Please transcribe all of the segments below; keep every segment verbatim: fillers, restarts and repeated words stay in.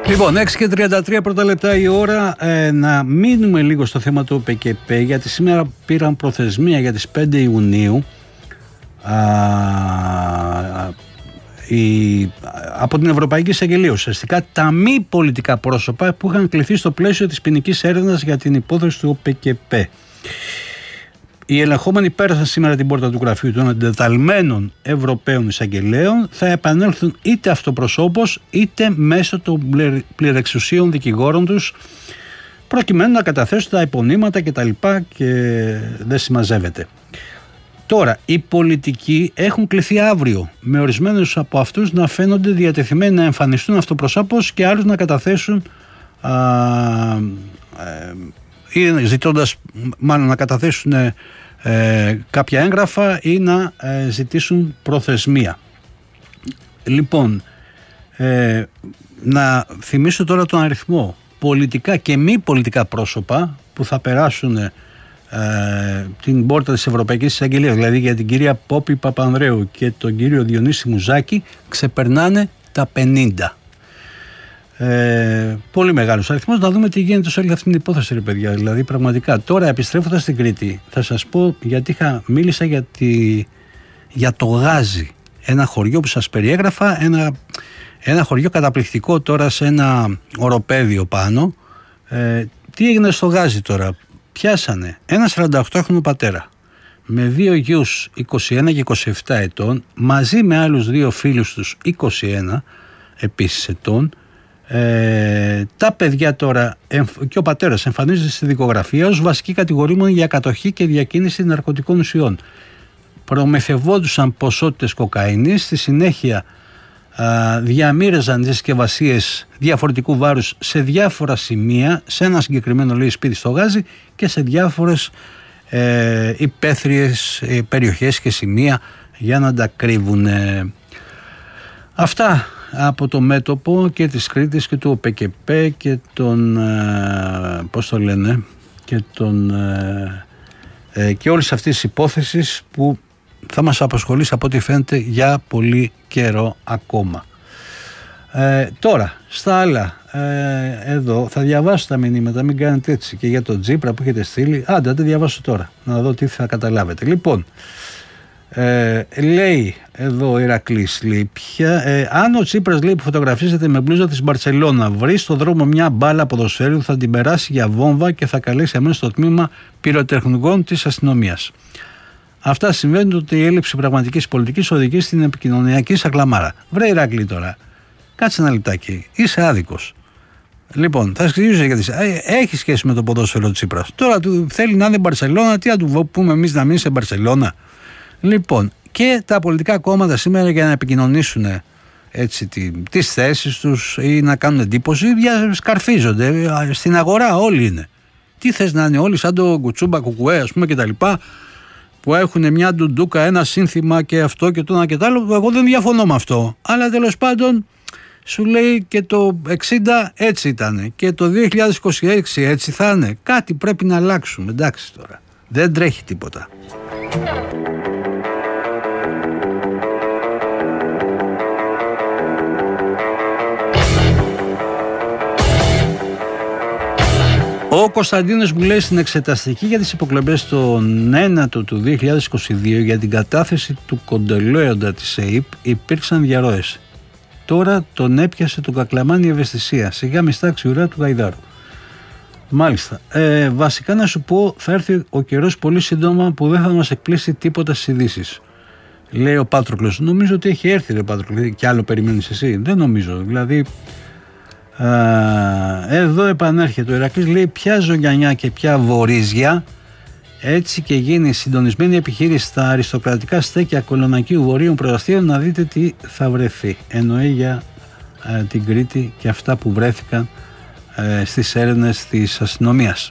Λοιπόν, έξι και τριάντα τρία πρώτα λεπτά η ώρα. Ε, να μείνουμε λίγο στο θέμα του ΟΠΕΚΕΠ, γιατί σήμερα πήραν προθεσμία για τις πέντε Ιουνίου α, α, η, από την Ευρωπαϊκή Εισαγγελία. Ουσιαστικά τα μη πολιτικά πρόσωπα που είχαν κληθεί στο πλαίσιο της ποινικής έρευνας για την υπόθεση του ΟΠΕΚΕΠ. Οι ελεγχόμενοι πέρασαν σήμερα την πόρτα του γραφείου των εντεταλμένων Ευρωπαίων Εισαγγελέων. Θα επανέλθουν είτε αυτοπροσώπως είτε μέσω των πληρεξουσίων δικηγόρων τους, προκειμένου να καταθέσουν τα υπονείμματα κτλ. Και, και δεν συμμαζεύεται. Τώρα, οι πολιτικοί έχουν κληθεί αύριο, με ορισμένους από αυτούς να φαίνονται διατεθειμένοι να εμφανιστούν αυτοπροσώπως και άλλους να καταθέσουν α, ε, ή ζητώντας μάλλον να καταθέσουν ε, κάποια έγγραφα ή να ε, ζητήσουν προθεσμία. Λοιπόν, ε, να θυμίσω τώρα τον αριθμό πολιτικά και μη πολιτικά πρόσωπα που θα περάσουν ε, την πόρτα της Ευρωπαϊκής Εισαγγελίας, δηλαδή για την κυρία Πόπη Παπανδρέου και τον κύριο Διονύση Μουζάκη, ξεπερνάνε τα πενήντα. Ε, πολύ μεγάλος αριθμός. Να δούμε τι γίνεται σε όλη αυτή την υπόθεση, ρε παιδιά. Δηλαδή, πραγματικά, τώρα επιστρέφοντας στην Κρήτη, θα σας πω, γιατί είχα, μίλησα για, τη, για το Γάζι. Ένα χωριό που σας περιέγραφα, ένα, ένα χωριό καταπληκτικό τώρα σε ένα οροπέδιο πάνω. Ε, τι έγινε στο Γάζι τώρα? Πιάσανε ένα σαρανταοκτάχρονο πατέρα με δύο γιους είκοσι ένα και είκοσι επτά ετών, μαζί με άλλους δύο φίλους τους είκοσι ένα επίσης ετών. Ε, τα παιδιά τώρα και ο πατέρας εμφανίζεται στη δικογραφία ως βασική κατηγορούμενοι για κατοχή και διακίνηση ναρκωτικών ουσιών. Προμηθευόντουσαν ποσότητες κοκαίνης, στη συνέχεια α, διαμοίραζαν τις συσκευασίες διαφορετικού βάρους σε διάφορα σημεία, σε ένα συγκεκριμένο λέει σπίτι στο Γάζι και σε διάφορες ε, υπαίθριες ε, περιοχές και σημεία για να τα κρύβουν. Ε. Αυτά από το μέτωπο και της Κρήτης και του ΟΠΕΚΕΠ και τον ε, πώς το λένε και, τον, ε, ε, και όλες αυτές τις υπόθεσεις που θα μας απασχολήσει από ό,τι φαίνεται για πολύ καιρό ακόμα. Ε, τώρα στα άλλα, ε, εδώ θα διαβάσω τα μηνύματα, μην κάνετε έτσι, και για τον Τσίπρα που έχετε στείλει. Άντε, θα διαβάσω τώρα να δω τι θα καταλάβετε. Λοιπόν, Ε, λέει εδώ ο Ηρακλής, λέει, πια, ε, αν ο Τσίπρας, λέει, που φωτογραφίζεται με μπλούζα της Μπαρσελόνα βρει στον δρόμο μια μπάλα ποδοσφαίρου, θα την περάσει για βόμβα και θα καλέσει αμέσως στο τμήμα πυροτεχνικών της αστυνομίας. Αυτά συμβαίνουν ότι η έλλειψη πραγματικής πολιτικής οδηγεί στην επικοινωνιακή σακλαμάρα. Βρε Ηρακλή τώρα, κάτσε ένα λεπτάκι, είσαι άδικος. Λοιπόν, θα εξηγήσω γιατί έχει σχέση με το ποδόσφαιρο Τσίπρας. Τώρα του θέλει να είναι Μπαρσελόνα, τι να του πούμε εμείς να μείνει σε Μπαρσελόνα? Λοιπόν, και τα πολιτικά κόμματα σήμερα για να επικοινωνήσουν έτσι τι, τις θέσεις τους ή να κάνουν εντύπωση, σκαρφίζονται. Στην αγορά όλοι είναι. Τι θες να είναι όλοι, σαν το Κουτσούμπα Κουκουέ, ας πούμε, και τα λοιπά, που έχουν μια ντουντούκα, ένα σύνθημα και αυτό και το ένα και το άλλο. Εγώ δεν διαφωνώ με αυτό. Αλλά τέλος πάντων, σου λέει και το εξήντα έτσι ήταν και το δύο χιλιάδες είκοσι έξι έτσι θα είναι. Κάτι πρέπει να αλλάξουμε. Εντάξει τώρα. Δεν τρέχει τίποτα. Ο Κωνσταντίνος μου λέει στην εξεταστική για τις υποκλεμπές τον ένατο του δύο χιλιάδες είκοσι δύο για την κατάθεση του κοντελέοντα της ΕΥΠ υπήρξαν διαρροές. Τώρα τον έπιασε τον κακλαμάνι η ευαισθησία. Σιγά μιστάξει ουρά του Γαϊδάρου. Μάλιστα. Ε, βασικά να σου πω, θα έρθει ο καιρός πολύ σύντομα που δεν θα μας εκπλήσει τίποτα στις ειδήσεις. Λέει ο Πάτροκλος. Νομίζω ότι έχει έρθει, ρε Πάτροκλος. Κι άλλο περιμένεις εσύ? Δεν νομίζω. Δηλαδή, α, εδώ επανέρχεται ο Ηρακλής. Λέει ποια ζωγιανιά και ποια βορίζια. Έτσι και γίνει συντονισμένη επιχείρηση στα αριστοκρατικά στέκια Κολονακίου Βορείων Προαστίων, να δείτε τι θα βρεθεί. Εννοεί για ε, την Κρήτη και αυτά που βρέθηκαν ε, στις έρευνες της αστυνομίας.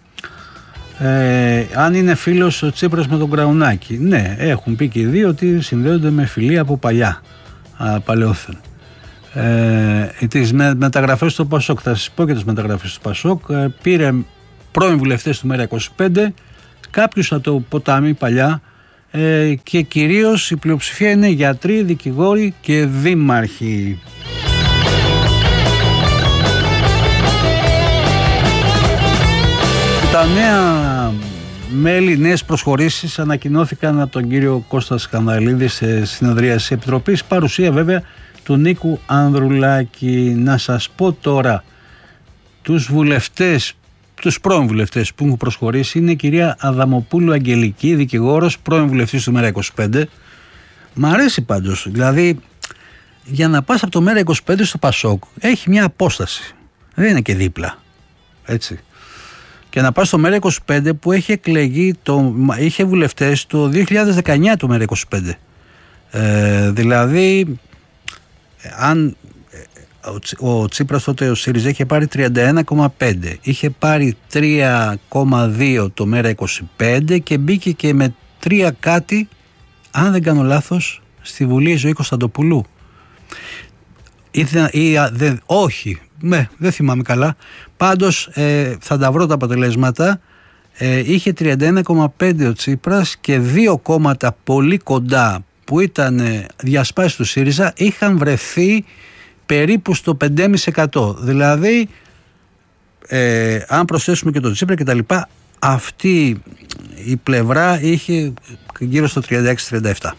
Ε, αν είναι φίλος ο Τσίπρας με τον Κραουνάκη, ναι, έχουν πει και οι δύο ότι συνδέονται με φιλία από παλιά, α, παλαιόθεν. Ε, τις με, μεταγραφές του Πασόκ, θα σας πω και τις μεταγραφές του Πασόκ, ε, πήρε πρώην βουλευτές του ΜΕΡΑ είκοσι πέντε, κάποιους από το ποτάμι παλιά, ε, και κυρίως η πλειοψηφία είναι γιατροί, δικηγόροι και δήμαρχοι. Τα νέα μέλη, νέες προσχωρήσεις ανακοινώθηκαν από τον κύριο Κώστα Σκανδαλίδη σε συνεδρίαση επιτροπής, παρουσία βέβαια του Νίκου Ανδρουλάκη. Να σας πω τώρα τους βουλευτές, τους πρώην βουλευτές που έχουν προσχωρήσει. Είναι η κυρία Αδαμοπούλου Αγγελική, δικηγόρος, πρώην βουλευτής του Μέρα είκοσι πέντε. Μ' αρέσει πάντως, δηλαδή για να πας από το Μέρα είκοσι πέντε στο Πασόκ έχει μια απόσταση, δεν είναι και δίπλα, έτσι. Και να πας στο Μέρα είκοσι πέντε που έχει εκλεγεί, το, είχε βουλευτές το δύο χιλιάδες δεκαεννιά το Μέρα είκοσι πέντε. Ε, δηλαδή, αν ο, ο Τσίπρας τότε ο ΣΥΡΙΖΑ είχε πάρει τριάντα ένα κόμμα πέντε, είχε πάρει τρία κόμμα δύο το Μέρα είκοσι πέντε και μπήκε και με τρία κάτι, αν δεν κάνω λάθος, στη Βουλή η Ζωή Κωνσταντοπούλου. Ή, ή, δε, όχι, ναι, δεν θυμάμαι καλά. Πάντως ε, θα τα βρω τα αποτελέσματα. Ε, είχε τριάντα ένα κόμμα πέντε ο Τσίπρας και δύο κόμματα πολύ κοντά που ήταν ε, διασπάσεις του ΣΥΡΙΖΑ είχαν βρεθεί περίπου στο πέντε κόμμα πέντε τοις εκατό. Δηλαδή, ε, αν προσθέσουμε και τον Τσίπρα και τα λοιπά, αυτή η πλευρά είχε γύρω στο τριάντα έξι τριάντα επτά.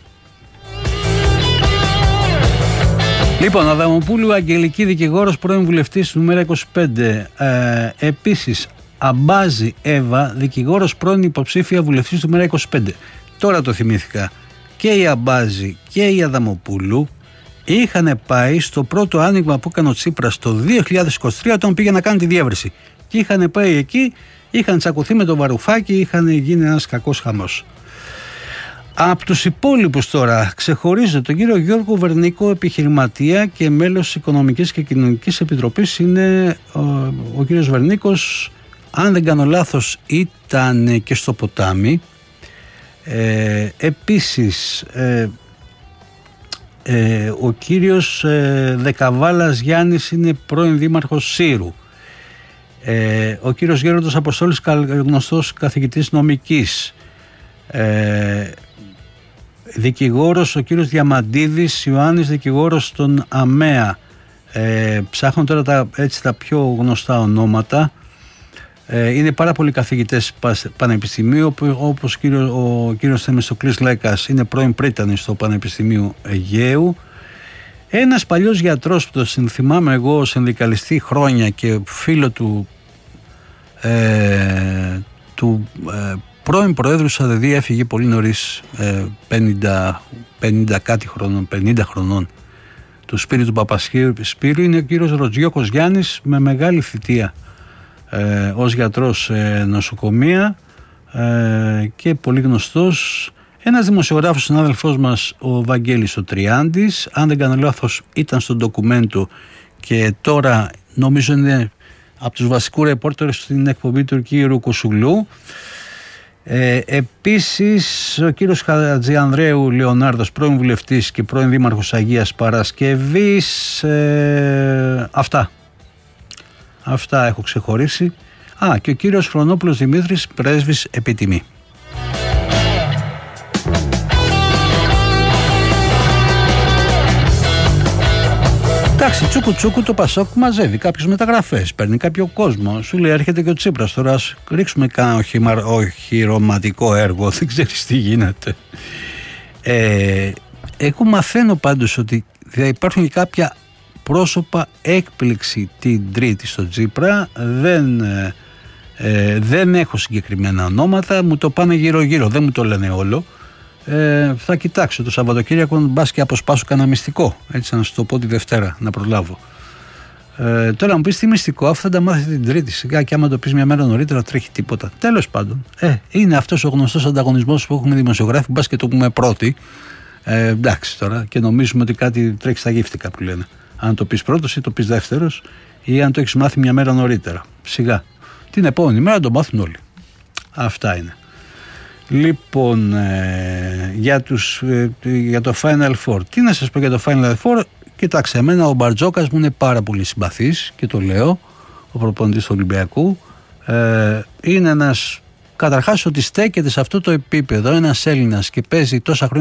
Λοιπόν, Αδαμοπούλου Αγγελική, δικηγόρος, πρώην βουλευτής του Μέρα είκοσι πέντε. Ε, επίσης, Αμπάζη Εύα, δικηγόρος, πρώην υποψήφια βουλευτής του Μέρα είκοσι πέντε. Τώρα το θυμήθηκα. Και η Αμπάζη και η Αδαμοπούλου είχαν πάει στο πρώτο άνοιγμα που έκανε ο Τσίπρας το δύο χιλιάδες είκοσι τρία, όταν πήγε να κάνει τη διεύρυνση. Και είχαν πάει εκεί, είχαν τσακωθεί με τον Βαρουφάκη, είχαν γίνει ένας κακός χαμός. Από τους υπόλοιπους τώρα ξεχωρίζω τον κύριο Γιώργο Βερνίκο, επιχειρηματία και μέλος της Οικονομικής και Κοινωνικής Επιτροπής. Είναι ο, ο κύριος Βερνίκος, αν δεν κάνω λάθος, ήταν και στο ποτάμι. Ε, επίσης ε, ε, ο κύριος ε, Δεκαβάλας Γιάννης είναι πρώην δήμαρχος Σύρου. Ε, ο κύριος Γέροντος Αποστόλης, γνωστός καθηγητής νομικής. Ε, δικηγόρος ο κύριος Διαμαντίδης Ιωάννης, δικηγόρος στον ΑΜΕΑ. Ε, ψάχνω τώρα τα, έτσι, τα πιο γνωστά ονόματα. Ε, είναι πάρα πολλοί καθηγητές πανεπιστημίου, όπως κύριο, ο κύριος Θεμιστοκλής Λέκας είναι πρώην πρίτανης στο Πανεπιστημίου Αιγαίου. Ένας παλιός γιατρός που το συνθυμάμαι εγώ, συνδικαλιστή χρόνια και φίλο του, ε, του ε, πρώην Προέδρου ΣΑΔΕΔ, έφυγε πολύ νωρίς, ε, πενήντα, πενήντα κάτι χρονών, πενήντα χρονών, του Σπύρου του Παπασπύρου, είναι ο κύριος Ροτζιώκος Γιάννης, με μεγάλη θητεία ε, ως γιατρός ε, νοσοκομεία ε, και πολύ γνωστός. Ένας δημοσιογράφος, συνάδελφός μας, ο Βαγγέλης ο Τριάντης, αν δεν κάνω λάθος ήταν στο ντοκουμέντο και τώρα νομίζω είναι από τους βασικούς ρεπόρτερες στην εκπομπή του κύριου Κουσουλού. Ε, επίσης ο κύριος Χατζιανδρέου Λεωνάρδος, πρώην βουλευτής και πρώην δήμαρχος Αγίας Παρασκευής. ε, αυτά αυτά έχω ξεχωρίσει. Α, και ο κύριος Φρονόπουλος Δημήτρης, πρέσβης επιτιμή. Εντάξει, τσούκου τσούκου το Πασόκ μαζεύει κάποιες μεταγραφές, παίρνει κάποιο κόσμο. Σου λέει έρχεται και ο Τσίπρας, τώρα ας ρίξουμε κάνα οχυρωματικό έργο, δεν ξέρεις τι γίνεται. Ε, εγώ μαθαίνω πάντως ότι θα υπάρχουν και κάποια πρόσωπα έκπληξη την Τρίτη στο Τσίπρα. Δεν, ε, δεν έχω συγκεκριμένα ονόματα, μου το πάνε γύρω γύρω, δεν μου το λένε όλο. Ε, θα κοιτάξω το Σαββατοκύριακο, μπας και αποσπάσω κανένα μυστικό, έτσι να σου το πω τη Δευτέρα να προλάβω. Ε, τώρα μου πεις τι μυστικό, αφού θα τα μάθετε την Τρίτη σιγά, και άμα το πεις μια μέρα νωρίτερα τρέχει τίποτα. Τέλος πάντων, ε, είναι αυτός ο γνωστός ανταγωνισμός που έχουμε δημοσιογράφοι, μπας και το πούμε πρώτοι. Ε, εντάξει τώρα, και νομίζουμε ότι κάτι τρέχει στα γύφτικα που λένε. Αν το πεις πρώτος ή το πεις δεύτερος, ή αν το έχεις μάθει μια μέρα νωρίτερα. Σιγά. Την επόμενη μέρα το μάθουν όλοι. Αυτά είναι. Λοιπόν, ε, για, τους, ε, για το Final Four. Τι να σας πω για το Final Four? Κοιτάξτε, εμένα ο Μπαρτζόκας μου είναι πάρα πολύ συμπαθής και το λέω, ο προπονητής του Ολυμπιακού. Ε, είναι ένας, καταρχάς, ότι στέκεται σε αυτό το επίπεδο ένας Έλληνας και παίζει τόσα χρόνια